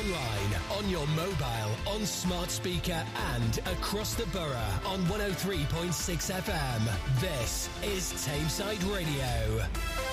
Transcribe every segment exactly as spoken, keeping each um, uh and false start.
online, on your mobile, on smart speaker and across the borough on one oh three point six F M. This is Tameside Radio.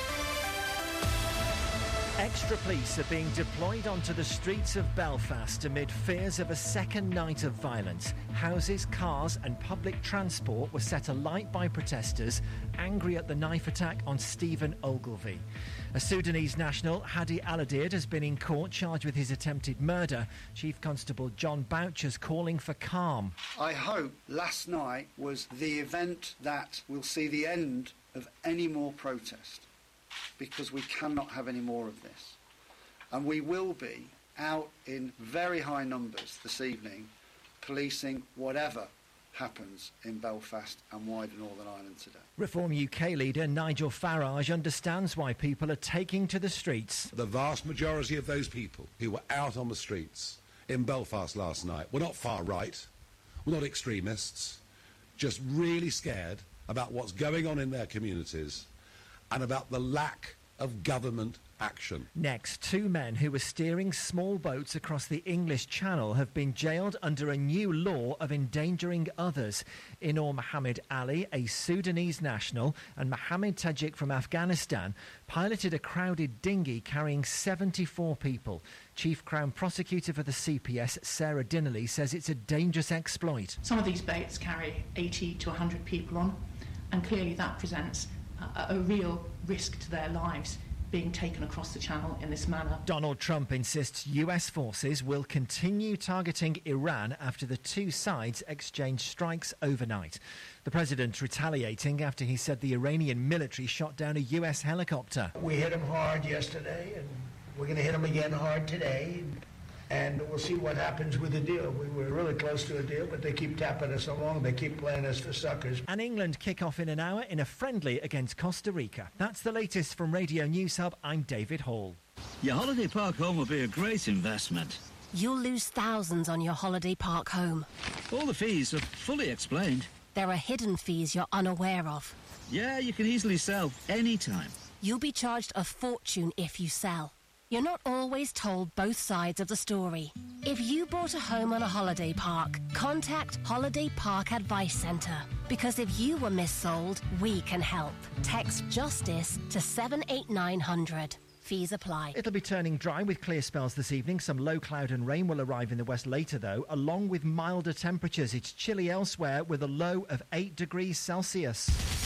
Extra police are being deployed onto the streets of Belfast amid fears of a second night of violence. Houses, cars and public transport were set alight by protesters angry at the knife attack on Stephen Ogilvie. A Sudanese national, Hadi Aladir, has been in court charged with his attempted murder. Chief Constable John Boucher's calling for calm. I hope last night was the event that will see the end of any more protest, because we cannot have any more of this. And we will be out in very high numbers this evening policing whatever happens in Belfast and wider Northern Ireland today. Reform U K leader Nigel Farage understands why people are taking to the streets. The vast majority of those people who were out on the streets in Belfast last night were not far right, were not extremists, just really scared about what's going on in their communities and about the lack of government action. Next, two men who were steering small boats across the English Channel have been jailed under a new law of endangering others. Inor Mohammed Ali, a Sudanese national, and Mohammed Tajik from Afghanistan piloted a crowded dinghy carrying seventy-four people. Chief Crown Prosecutor for the C P S, Sarah Dinnerly, says it's a dangerous exploit. Some of these boats carry eighty to one hundred people on, and clearly that presents a, a real risk to their lives being taken across the channel in this manner. Donald Trump insists U S forces will continue targeting Iran after the two sides exchanged strikes overnight. The president retaliating after he said the Iranian military shot down a U S helicopter. We hit them hard yesterday, and we're going to hit them again hard today. And we'll see what happens with the deal. We were really close to a deal, but they keep tapping us along. They keep playing us for suckers. And England kick off in an hour in a friendly against Costa Rica. That's the latest from Radio News Hub. I'm David Hall. Your holiday park home will be a great investment. You'll lose thousands on your holiday park home. All the fees are fully explained. There are hidden fees you're unaware of. Yeah, you can easily sell anytime. You'll be charged a fortune if you sell. You're not always told both sides of the story. If you bought a home on a holiday park, contact Holiday Park Advice Centre. Because if you were missold, we can help. Text JUSTICE to seven eight nine hundred. Fees apply. It'll be turning dry with clear spells this evening. Some low cloud and rain will arrive in the west later, though, along with milder temperatures. It's chilly elsewhere with a low of eight degrees Celsius.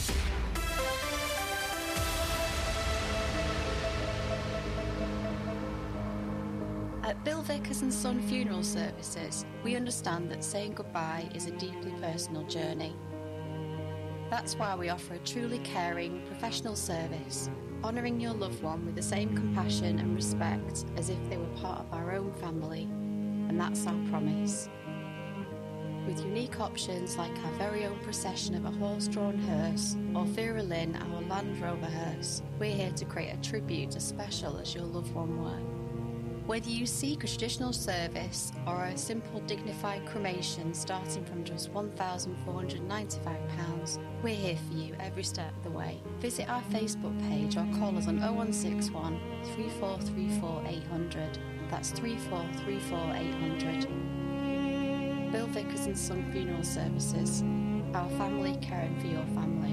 At Bill Vickers and Son Funeral Services, we understand that saying goodbye is a deeply personal journey. That's why we offer a truly caring, professional service, honouring your loved one with the same compassion and respect as if they were part of our own family. And that's our promise. With unique options like our very own procession of a horse-drawn hearse or Vera Lynn, our Land Rover hearse, we're here to create a tribute as special as your loved one were. Whether you seek a traditional service or a simple dignified cremation starting from just one thousand four hundred ninety-five pounds, we're here for you every step of the way. Visit our Facebook page or call us on oh one six one, three four three four, eight hundred. That's three four three four, eight hundred. Bill Vickers and Son Funeral Services, our family caring for your family.